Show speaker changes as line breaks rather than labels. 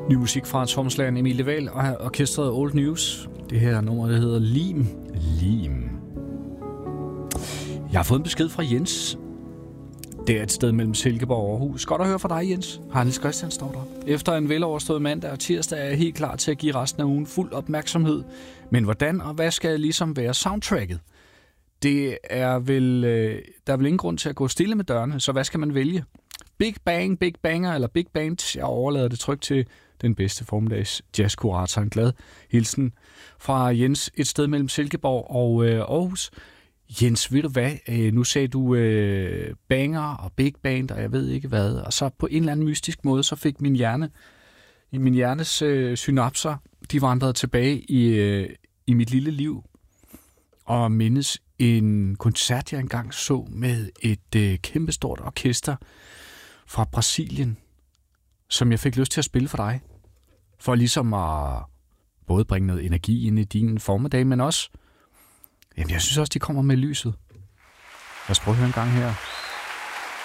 Ny musik fra trommeslageren Emilie Wahl og orkestret Old News. Det her nummer, det hedder Lim. Jeg har fået en besked fra Jens. Det er et sted mellem Silkeborg og Aarhus. Godt at høre fra dig, Jens. Harald Christian står der. Efter en veloverstået mandag og tirsdag er jeg helt klar til at give resten af ugen fuld opmærksomhed. Men hvordan og hvad skal ligesom være soundtracket? Det er vel, der er vel ingen grund til at gå stille med dørene, så hvad skal man vælge? Big Bang, Big Banger eller Big Band? Jeg overlader det trygt til den bedste formiddags jazzkurator. En glad hilsen fra Jens, et sted mellem Silkeborg og Aarhus. Jens, ved du hvad? Nu sagde du banger og big band, og jeg ved ikke hvad. Og så på en eller anden mystisk måde, så fik min hjernes synapser, de vandrede tilbage i mit lille liv. Og mindes en koncert, jeg engang så med et kæmpestort orkester fra Brasilien, som jeg fik lyst til at spille for dig. For ligesom at både bringe noget energi ind i din formiddag, men også, jamen jeg synes også, de kommer med lyset. Lad os prøve at høre en gang her.